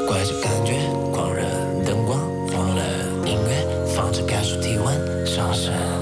怪这感觉，狂热灯光，放了音乐，放着感受体温上升。